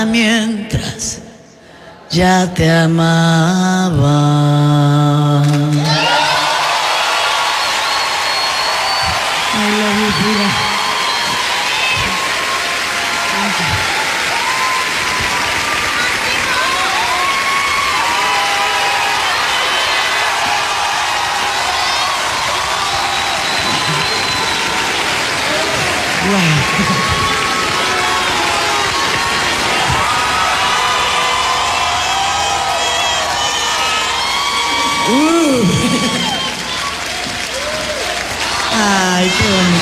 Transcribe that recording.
Mientras ya te amaba. I love you, Frida. Wow. Ay, qué bonito.